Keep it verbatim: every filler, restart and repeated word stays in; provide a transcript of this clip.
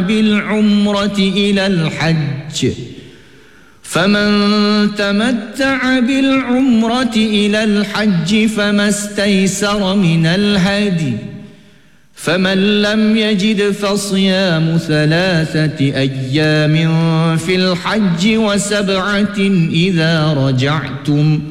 بالعمرة إلى الحج فمن تمتع بالعمرة إلى الحج فما استيسر من الهدي فمن لم يجد فصيام ثلاثة أيام في الحج وسبعة إذا رجعتم